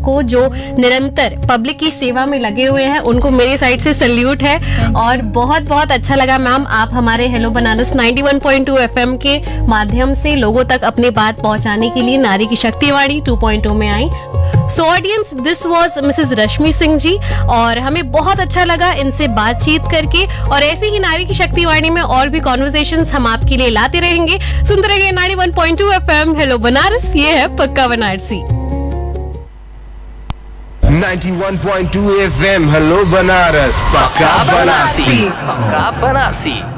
को जो निरंतर पब्लिक की सेवा में लगे हुए हैं, उनको मेरी साइड से सैल्यूट है। और बहुत बहुत अच्छा लगा मैम, आप हमारे हेलो बनारस 91.2 FM के माध्यम से लोगों तक अपनी बात पहुंचाने के लिए नारी की शक्तिवाणी 2.0 में आई। So audience, this was Mrs Rashmi Singh ji, और हमें बहुत अच्छा लगा इनसे बातचीत करके। और ऐसे ही नारी की शक्तिवाणी में और भी कॉन्वर्सेशंस हम आपके लिए लाते रहेंगे। सुनते रहिए 91.2 FM हेलो बनारस, ये है पक्का बनारसी। 91.2 FM हेलो बनारस, पक्का बनारसी।